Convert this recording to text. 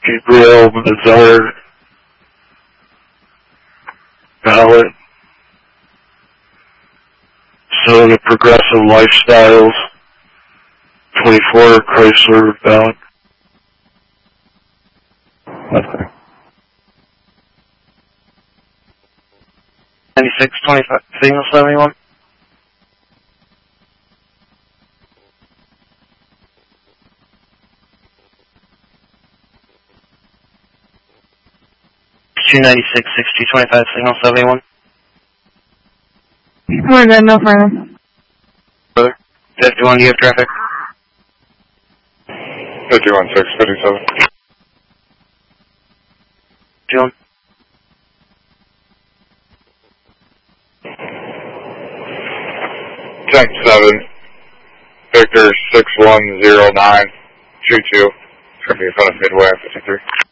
Gabriel Mazar ballot. Zone of Progressive Lifestyles 24 Chrysler ballot. Okay. 9625 signal 71. Two 96-6225 signal 71. We're good, no further. Further. 51, do you have traffic? 51-6-57. 51. Tank 7, Victor 6109, 22, should be in front of Midway 53.